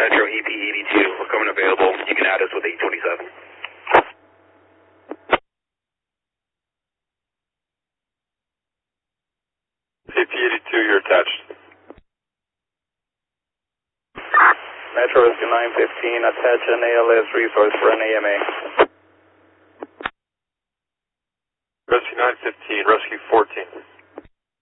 Metro EP82, we're coming available. You can add us with 827. EP82, you're attached. Metro Rescue 915, attach an ALS resource for an AMA. Rescue 915, Rescue 14.